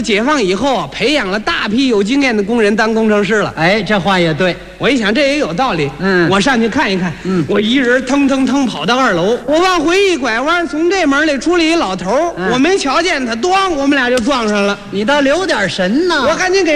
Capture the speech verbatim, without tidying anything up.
解放以后啊，培养了大批有经验的工人当工程师了。 哎，这话也对。 我一想这也有道理， 嗯， 我上去看一看。 嗯， 我一人腾腾腾跑到二楼，我往回一拐弯，从这门里出来一老头，嗯，我没瞧见他，咣，我们俩就撞上了。 你倒留点神呢。 我赶紧给